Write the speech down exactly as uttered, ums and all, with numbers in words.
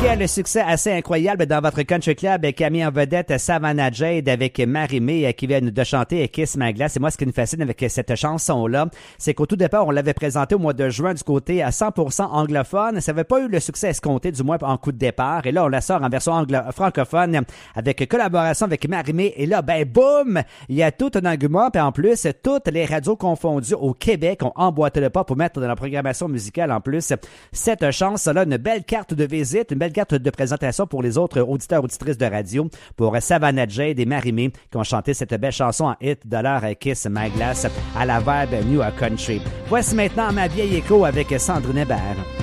Quel succès assez incroyable dans votre country club qui a mis en vedette Savannah Jade avec Marie-Mé qui vient de chanter Kiss My Glass. Et moi, ce qui nous fascine avec cette chanson-là, c'est qu'au tout départ, on l'avait présentée au mois de juin du côté à cent pour cent anglophone. Ça n'avait pas eu le succès escompté, du moins en coup de départ. Et là, on la sort en version anglo- francophone avec collaboration avec Marie-Mé. Et là, ben boum, il y a tout un engouement. Puis en plus, toutes les radios confondues au Québec ont emboîté le pas pour mettre dans la programmation musicale en plus cette chanson-là, une belle carte de visite, une belle carte de présentation pour les autres auditeurs, auditrices de radio, pour Savannah Jade et Marie-Mé qui ont chanté cette belle chanson en hit de leur Kiss My Glass à la vibe New Country. Voici maintenant ma vieille écho avec Sandrine Hébert.